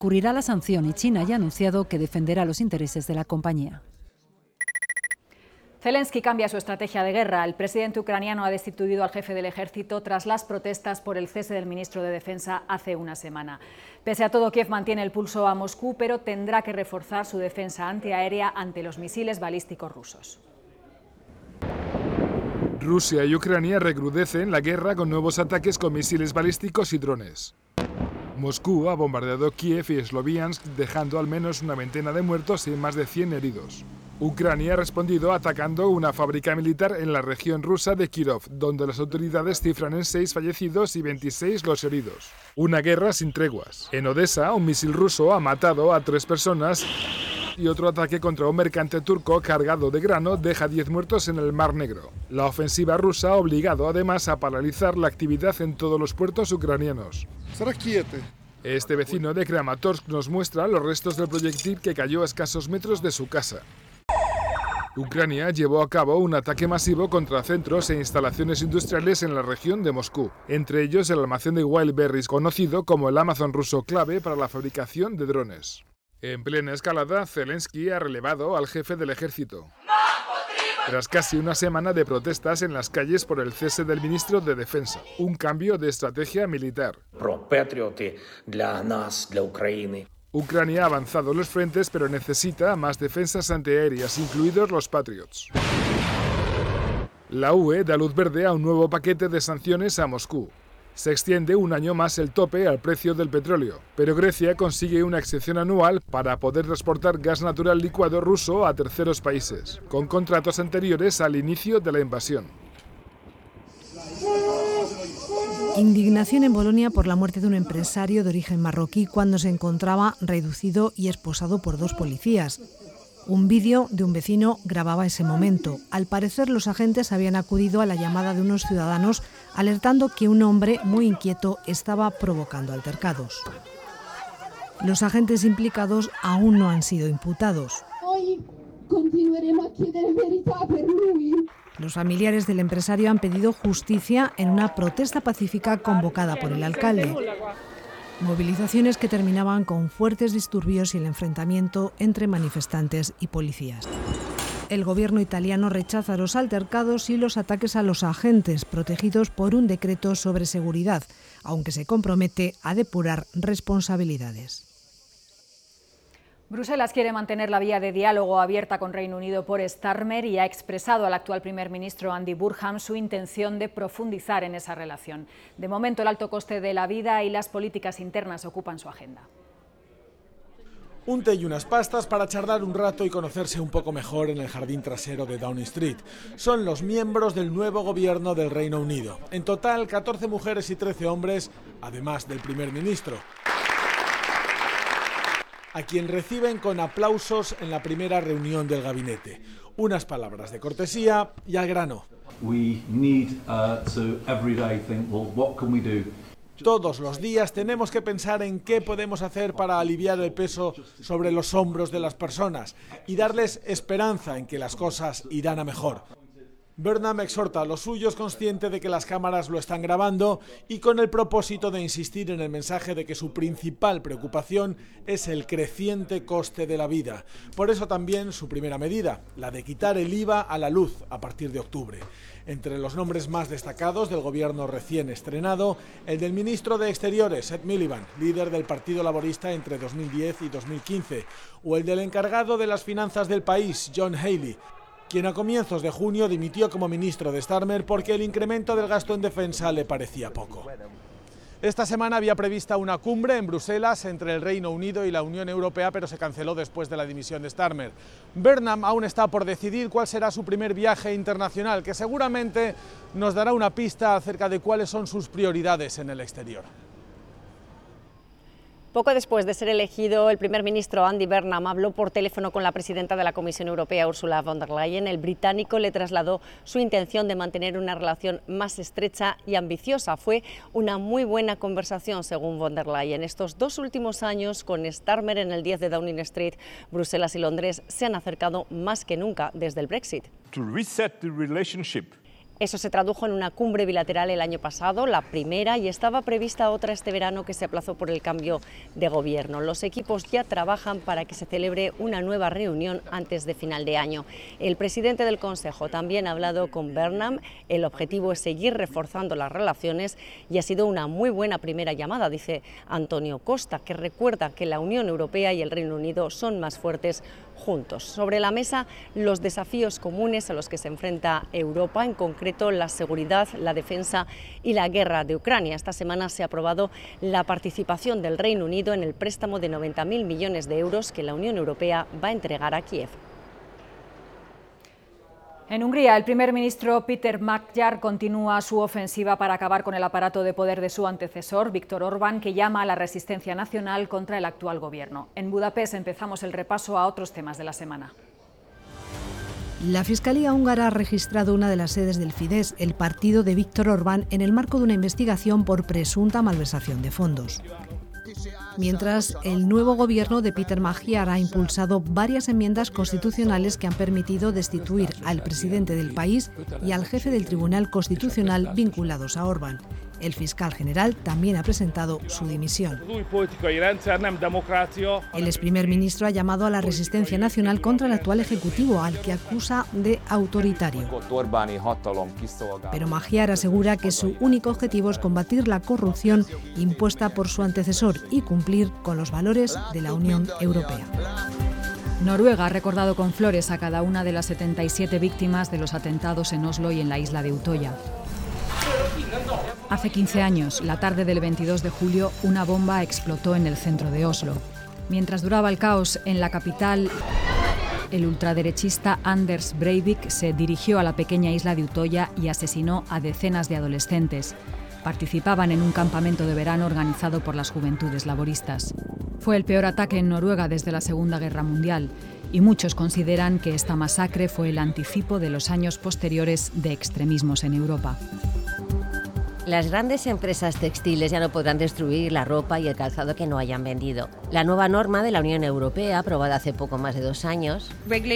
recurrirá a la sanción y China ya ha anunciado que defenderá los intereses de la compañía. Zelensky cambia su estrategia de guerra. El presidente ucraniano ha destituido al jefe del ejército tras las protestas por el cese del ministro de Defensa hace una semana. Pese a todo, Kiev mantiene el pulso a Moscú, pero tendrá que reforzar su defensa antiaérea ante los misiles balísticos rusos. Rusia y Ucrania recrudecen la guerra con nuevos ataques con misiles balísticos y drones. Moscú ha bombardeado Kiev y Sloviansk, dejando al menos una veintena de muertos y más de 100 heridos. Ucrania ha respondido atacando una fábrica militar en la región rusa de Kirov, donde las autoridades cifran en 6 fallecidos y 26 los heridos. Una guerra sin treguas. En Odessa, un misil ruso ha matado a 3 personas y otro ataque contra un mercante turco cargado de grano deja 10 muertos en el Mar Negro. La ofensiva rusa ha obligado además a paralizar la actividad en todos los puertos ucranianos. Este vecino de Kramatorsk nos muestra los restos del proyectil que cayó a escasos metros de su casa. Ucrania llevó a cabo un ataque masivo contra centros e instalaciones industriales en la región de Moscú, entre ellos el almacén de Wildberries, conocido como el Amazon ruso clave para la fabricación de drones. En plena escalada, Zelensky ha relevado al jefe del ejército. Tras casi una semana de protestas en las calles por el cese del ministro de Defensa, un cambio de estrategia militar. Ucrania ha avanzado los frentes, pero necesita más defensas antiaéreas, incluidos los Patriots. La UE da luz verde a un nuevo paquete de sanciones a Moscú. Se extiende un año más el tope al precio del petróleo, pero Grecia consigue una excepción anual para poder transportar gas natural licuado ruso a terceros países, con contratos anteriores al inicio de la invasión. Indignación en Bolonia por la muerte de un empresario de origen marroquí cuando se encontraba reducido y esposado por 2 policías. Un vídeo de un vecino grababa ese momento. Al parecer, los agentes habían acudido a la llamada de unos ciudadanos alertando que un hombre muy inquieto estaba provocando altercados. Los agentes implicados aún no han sido imputados. Hoy continuaremos a pedir verdad por lui. Los familiares del empresario han pedido justicia en una protesta pacífica convocada por el alcalde. Movilizaciones que terminaban con fuertes disturbios y el enfrentamiento entre manifestantes y policías. El gobierno italiano rechaza los altercados y los ataques a los agentes protegidos por un decreto sobre seguridad, aunque se compromete a depurar responsabilidades. Bruselas quiere mantener la vía de diálogo abierta con Reino Unido por Starmer y ha expresado al actual primer ministro Andy Burnham su intención de profundizar en esa relación. De momento, el alto coste de la vida y las políticas internas ocupan su agenda. Un té y unas pastas para charlar un rato y conocerse un poco mejor en el jardín trasero de Downing Street. Son los miembros del nuevo gobierno del Reino Unido. En total, 14 mujeres y 13 hombres, además del primer ministro, a quien reciben con aplausos en la primera reunión del gabinete. Unas palabras de cortesía y al grano. Todos los días tenemos que pensar en qué podemos hacer para aliviar el peso sobre los hombros de las personas y darles esperanza en que las cosas irán a mejor. Burnham exhorta a los suyos, consciente de que las cámaras lo están grabando y con el propósito de insistir en el mensaje de que su principal preocupación es el creciente coste de la vida. Por eso también su primera medida, la de quitar el IVA a la luz a partir de octubre. Entre los nombres más destacados del gobierno recién estrenado, el del ministro de Exteriores, Ed Miliband, líder del Partido Laborista entre 2010 y 2015, o el del encargado de las finanzas del país, John Healey, quien a comienzos de junio dimitió como ministro de Starmer porque el incremento del gasto en defensa le parecía poco. Esta semana había prevista una cumbre en Bruselas entre el Reino Unido y la Unión Europea, pero se canceló después de la dimisión de Starmer. Burnham aún está por decidir cuál será su primer viaje internacional, que seguramente nos dará una pista acerca de cuáles son sus prioridades en el exterior. Poco después de ser elegido, el primer ministro Andy Burnham habló por teléfono con la presidenta de la Comisión Europea, Ursula von der Leyen. El británico le trasladó su intención de mantener una relación más estrecha y ambiciosa. Fue una muy buena conversación, según von der Leyen. Estos 2 últimos años, con Starmer en el 10 de Downing Street, Bruselas y Londres se han acercado más que nunca desde el Brexit. Eso se tradujo en una cumbre bilateral el año pasado, la primera, y estaba prevista otra este verano que se aplazó por el cambio de gobierno. Los equipos ya trabajan para que se celebre una nueva reunión antes de final de año. El presidente del Consejo también ha hablado con Burnham. El objetivo es seguir reforzando las relaciones y ha sido una muy buena primera llamada, dice Antonio Costa, que recuerda que la Unión Europea y el Reino Unido son más fuertes juntos. Sobre la mesa, los desafíos comunes a los que se enfrenta Europa, en concreto la seguridad, la defensa y la guerra de Ucrania. Esta semana se ha aprobado la participación del Reino Unido en el préstamo de 90.000 millones de euros que la Unión Europea va a entregar a Kiev. En Hungría, el primer ministro Péter Magyar continúa su ofensiva para acabar con el aparato de poder de su antecesor, Viktor Orbán, que llama a la resistencia nacional contra el actual gobierno. En Budapest empezamos el repaso a otros temas de la semana. La Fiscalía húngara ha registrado una de las sedes del Fidesz, el partido de Viktor Orbán, en el marco de una investigación por presunta malversación de fondos. Mientras, el nuevo gobierno de Péter Magyar ha impulsado varias enmiendas constitucionales que han permitido destituir al presidente del país y al jefe del Tribunal Constitucional vinculados a Orbán. El fiscal general también ha presentado su dimisión. El ex primer ministro ha llamado a la resistencia nacional contra el actual ejecutivo, al que acusa de autoritario. Pero Magyar asegura que su único objetivo es combatir la corrupción impuesta por su antecesor y cumplir con los valores de la Unión Europea. Noruega ha recordado con flores a cada una de las 77 víctimas de los atentados en Oslo y en la isla de Utoya. Hace 15 años, la tarde del 22 de julio, una bomba explotó en el centro de Oslo. Mientras duraba el caos en la capital, el ultraderechista Anders Breivik se dirigió a la pequeña isla de Utoya y asesinó a decenas de adolescentes. Participaban en un campamento de verano organizado por las Juventudes Laboristas. Fue el peor ataque en Noruega desde la Segunda Guerra Mundial, y muchos consideran que esta masacre fue el anticipo de los años posteriores de extremismos en Europa. Las grandes empresas textiles ya no podrán destruir la ropa y el calzado que no hayan vendido. La nueva norma de la Unión Europea, aprobada hace poco más de 2 años,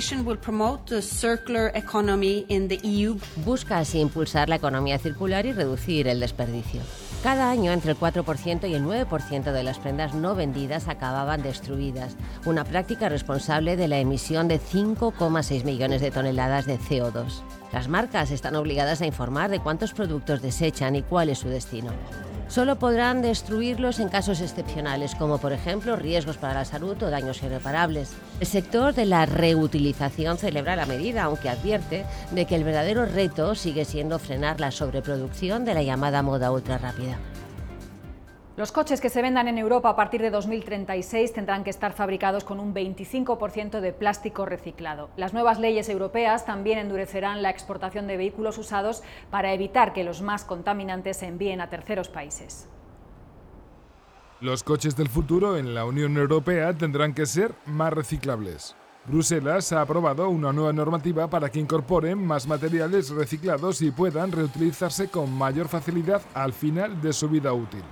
busca así impulsar la economía circular y reducir el desperdicio. Cada año, entre el 4% y el 9% de las prendas no vendidas acababan destruidas, una práctica responsable de la emisión de 5,6 millones de toneladas de CO2. Las marcas están obligadas a informar de cuántos productos desechan y cuál es su destino. Solo podrán destruirlos en casos excepcionales, como por ejemplo riesgos para la salud o daños irreparables. El sector de la reutilización celebra la medida, aunque advierte de que el verdadero reto sigue siendo frenar la sobreproducción de la llamada moda ultrarrápida. Los coches que se vendan en Europa a partir de 2036 tendrán que estar fabricados con un 25% de plástico reciclado. Las nuevas leyes europeas también endurecerán la exportación de vehículos usados para evitar que los más contaminantes se envíen a terceros países. Los coches del futuro en la Unión Europea tendrán que ser más reciclables. Bruselas ha aprobado una nueva normativa para que incorporen más materiales reciclados y puedan reutilizarse con mayor facilidad al final de su vida útil.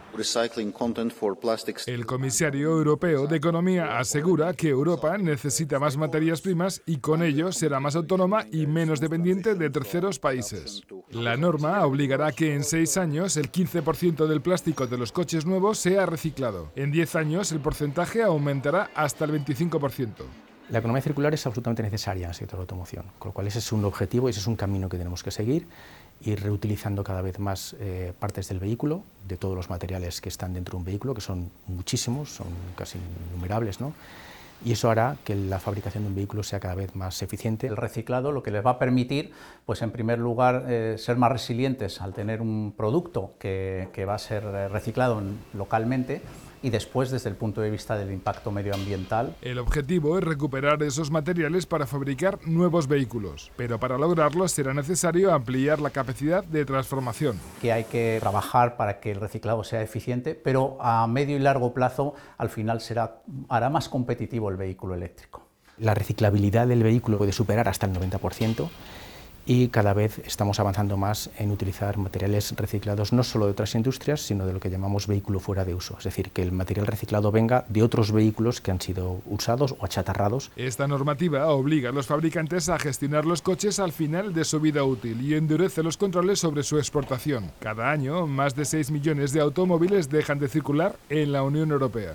El comisario europeo de Economía asegura que Europa necesita más materias primas y con ello será más autónoma y menos dependiente de terceros países. La norma obligará a que en 6 años el 15% del plástico de los coches nuevos sea reciclado. En 10 años el porcentaje aumentará hasta el 25%. La economía circular es absolutamente necesaria en el sector de la automoción, con lo cual ese es un objetivo y ese es un camino que tenemos que seguir, ir reutilizando cada vez más partes del vehículo, de todos los materiales que están dentro de un vehículo, que son muchísimos, son casi innumerables, ¿no? Y eso hará que la fabricación de un vehículo sea cada vez más eficiente. El reciclado lo que les va a permitir, pues en primer lugar, ser más resilientes al tener un producto que va a ser reciclado localmente, y después desde el punto de vista del impacto medioambiental. El objetivo es recuperar esos materiales para fabricar nuevos vehículos, pero para lograrlo será necesario ampliar la capacidad de transformación. Que hay que trabajar para que el reciclado sea eficiente, pero a medio y largo plazo al final hará más competitivo el vehículo eléctrico. La reciclabilidad del vehículo puede superar hasta el 90%. y cada vez estamos avanzando más en utilizar materiales reciclados no solo de otras industrias, sino de lo que llamamos vehículo fuera de uso, es decir, que el material reciclado venga de otros vehículos que han sido usados o achatarrados. Esta normativa obliga a los fabricantes a gestionar los coches al final de su vida útil y endurece los controles sobre su exportación. Cada año, más de 6 millones de automóviles dejan de circular en la Unión Europea.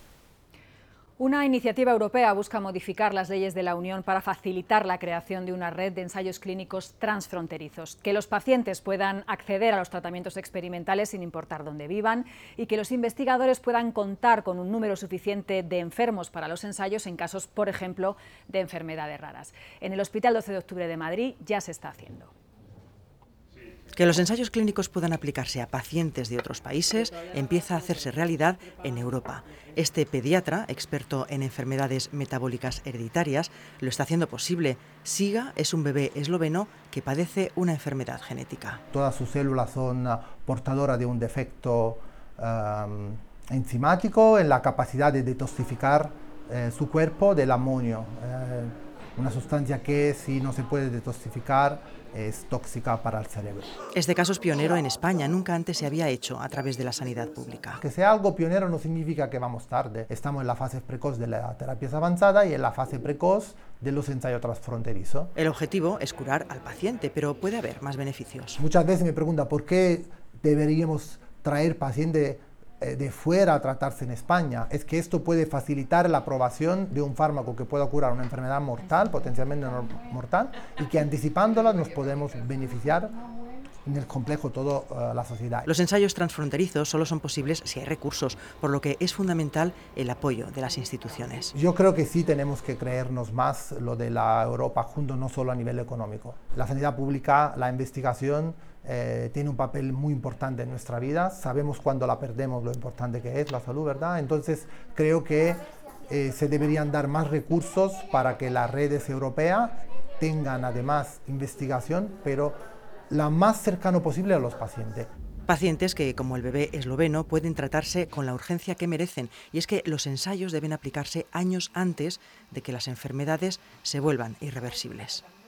Una iniciativa europea busca modificar las leyes de la Unión para facilitar la creación de una red de ensayos clínicos transfronterizos, que los pacientes puedan acceder a los tratamientos experimentales sin importar dónde vivan y que los investigadores puedan contar con un número suficiente de enfermos para los ensayos en casos, por ejemplo, de enfermedades raras. En el Hospital 12 de Octubre de Madrid ya se está haciendo. Que los ensayos clínicos puedan aplicarse a pacientes de otros países empieza a hacerse realidad en Europa. Este pediatra, experto en enfermedades metabólicas hereditarias, lo está haciendo posible. Siga es un bebé esloveno que padece una enfermedad genética. Todas sus células son portadoras de un defecto enzimático en la capacidad de detoxificar su cuerpo del amonio, una sustancia que si no se puede detoxificar es tóxica para el cerebro. Este caso es pionero en España, nunca antes se había hecho a través de la sanidad pública. Que sea algo pionero no significa que vamos tarde. Estamos en la fase precoz de las terapias avanzadas y en la fase precoz de los ensayos transfronterizos. El objetivo es curar al paciente, pero puede haber más beneficios. Muchas veces me preguntan por qué deberíamos traer pacientes de fuera a tratarse en España. Es que esto puede facilitar la aprobación de un fármaco que pueda curar una enfermedad mortal, potencialmente mortal, y que anticipándola nos podemos beneficiar en el complejo toda la sociedad. Los ensayos transfronterizos solo son posibles si hay recursos, por lo que es fundamental el apoyo de las instituciones. Yo creo que sí tenemos que creernos más lo de la Europa junto, no solo a nivel económico. La sanidad pública, la investigación, tiene un papel muy importante en nuestra vida. Sabemos cuando la perdemos lo importante que es la salud, ¿verdad? Entonces creo que se deberían dar más recursos para que las redes europeas tengan además investigación, pero la más cercano posible a los pacientes. Pacientes que, como el bebé esloveno, pueden tratarse con la urgencia que merecen, y es que los ensayos deben aplicarse años antes de que las enfermedades se vuelvan irreversibles.